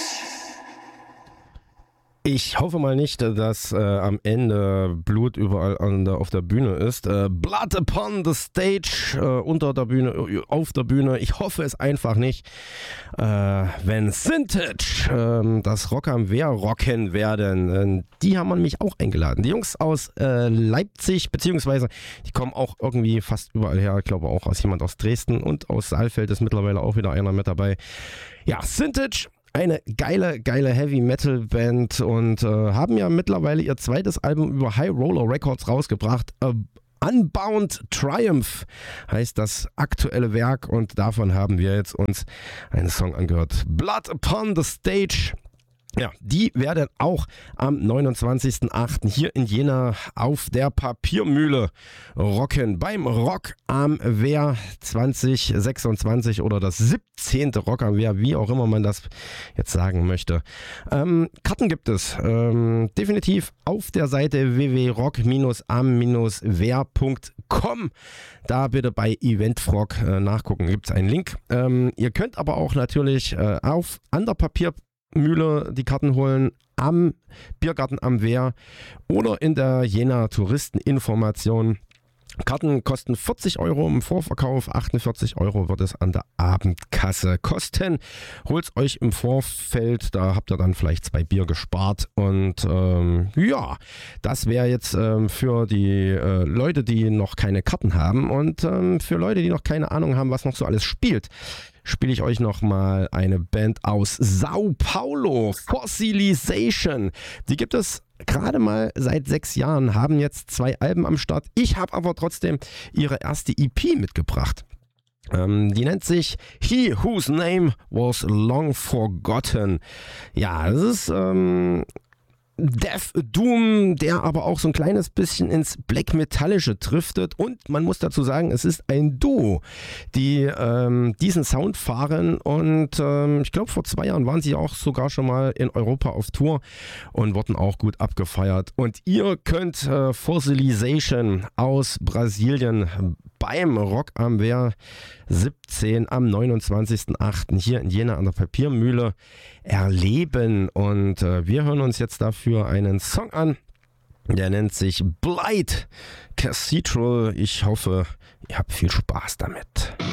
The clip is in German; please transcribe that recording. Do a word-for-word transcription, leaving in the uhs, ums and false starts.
Ich hoffe mal nicht, dass äh, am Ende Blut überall an der, auf der Bühne ist. Äh, Blood upon the stage, äh, unter der Bühne, auf der Bühne. Ich hoffe es einfach nicht. Äh, wenn Syntage äh, das Rock am Wehr rocken werden, äh, die haben mich auch eingeladen. Die Jungs aus äh, Leipzig, beziehungsweise die kommen auch irgendwie fast überall her. Ich glaube auch aus jemand aus Dresden und aus Saalfeld ist mittlerweile auch wieder einer mit dabei. Ja, Syntage. Eine geile, geile Heavy-Metal-Band und äh, haben ja mittlerweile ihr zweites Album über High Roller Records rausgebracht. Äh, Unbound Triumph heißt das aktuelle Werk und davon haben wir jetzt uns einen Song angehört. Blood upon the stage. Ja, die werden auch am neunundzwanzigsten achten hier in Jena auf der Papiermühle rocken. Beim Rock am Wehr zwanzig sechsundzwanzig oder das siebzehnte Rock am Wehr, wie auch immer man das jetzt sagen möchte. Ähm, Karten gibt es ähm, definitiv auf der Seite w w w punkt rock am wehr punkt com. Da bitte bei Eventfrog äh, nachgucken, gibt es einen Link. Ähm, ihr könnt aber auch natürlich äh, auf an der Papier Mühle die Karten holen am Biergarten am Wehr oder in der Jena Touristeninformation. Karten kosten vierzig Euro im Vorverkauf, achtundvierzig Euro wird es an der Abendkasse kosten. Holt's euch im Vorfeld, da habt ihr dann vielleicht zwei Bier gespart. Und ähm, ja, das wäre jetzt ähm, für die äh, Leute, die noch keine Karten haben und ähm, für Leute, die noch keine Ahnung haben, was noch so alles spielt. Spiele ich euch nochmal eine Band aus Sao Paulo, Fossilization. Die gibt es gerade mal seit sechs Jahren, haben jetzt zwei Alben am Start. Ich habe aber trotzdem ihre erste E P mitgebracht. Ähm, die nennt sich He Whose Name Was Long Forgotten. Ja, das ist ähm, Death Doom, der aber auch so ein kleines bisschen ins Black Metallische driftet und man muss dazu sagen, es ist ein Duo, die ähm, diesen Sound fahren und ähm, ich glaube vor zwei Jahren waren sie auch sogar schon mal in Europa auf Tour und wurden auch gut abgefeiert und ihr könnt äh, Fossilization aus Brasilien beim Rock am Wehr siebzehn am neunundzwanzigsten achten hier in Jena an der Papiermühle erleben und äh, wir hören uns jetzt dafür einen Song an, der nennt sich Blight Cathedral. Ich hoffe, ihr habt viel Spaß damit.